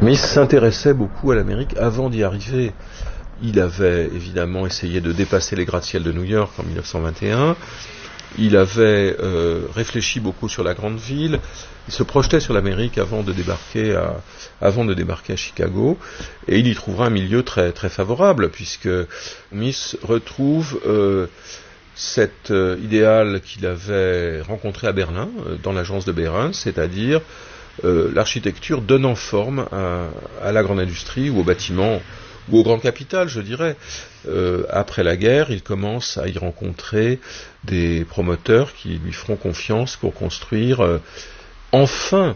Mais il s'intéressait beaucoup à l'Amérique avant d'y arriver. Il avait évidemment essayé de dépasser les gratte-ciel de New York en 1921. Il avait réfléchi beaucoup sur la grande ville. Il se projetait sur l'Amérique avant de débarquer à Chicago. Et il y trouvera un milieu très, très favorable, puisque Smith retrouve cet idéal qu'il avait rencontré à Berlin, dans l'agence de Behrens, c'est-à-dire l'architecture donnant forme à la grande industrie ou au bâtiment ou au grand capital, je dirais. Après la guerre, il commence à y rencontrer des promoteurs qui lui feront confiance pour construire enfin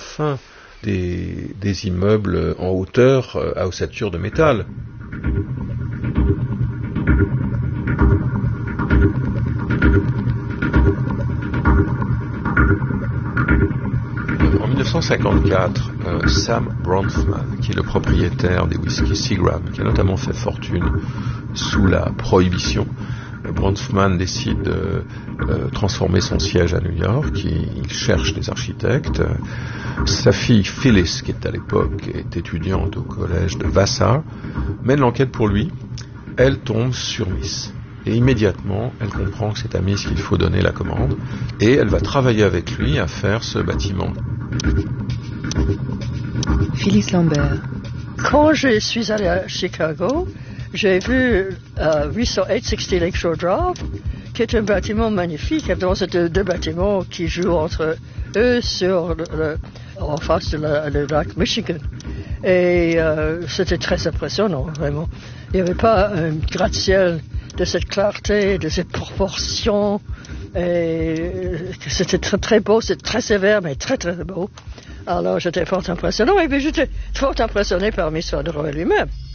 des immeubles en hauteur à ossature de métal. En 1954, Sam Bronfman, qui est le propriétaire des whisky Seagram, qui a notamment fait fortune sous la Prohibition, Bronfman décide de transformer son siège à New York. Il cherche des architectes. Sa fille Phyllis, qui est à l'époque étudiante au collège de Vassar, mène l'enquête pour lui. Elle tombe sur Miss. Et immédiatement, elle comprend que c'est à Miss qu'il faut donner la commande. Et elle va travailler avec lui à faire ce bâtiment. Phyllis Lambert. Quand je suis allé à Chicago, j'ai vu 860 Lakeshore Drive, qui est un bâtiment magnifique. Donc, c'est deux bâtiments qui jouent entre eux en face de lac Michigan. Et c'était très impressionnant, vraiment. Il n'y avait pas un gratte-ciel de cette clarté, de cette proportion. Et c'était très, très beau, c'était très sévère, mais très, très beau. Alors, j'étais fort impressionné. Et puis, j'étais fort impressionné par Miss Van der Rohe lui-même.